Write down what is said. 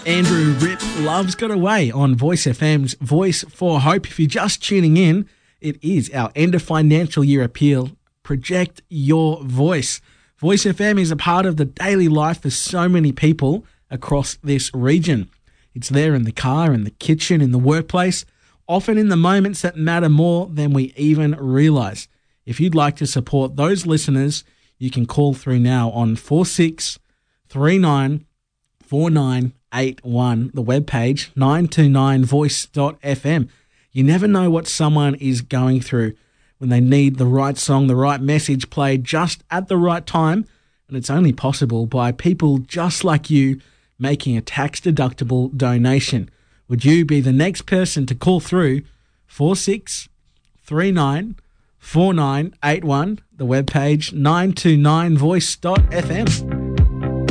Andrew Rip, Love's Got Away on Voice FM's Voice for Hope. If you're just tuning in, it is our end of financial year appeal. Project your voice. Voice FM is a part of the daily life for so many people across this region. It's there in the car, in the kitchen, in the workplace, often in the moments that matter more than we even realise. If you'd like to support those listeners, you can call through now on 46394981, the webpage 929voice.fm. You never know what someone is going through when they need the right song, the right message played just at the right time, and it's only possible by people just like you making a tax-deductible donation. Would you be the next person to call through 46394981, the webpage 929voice.fm.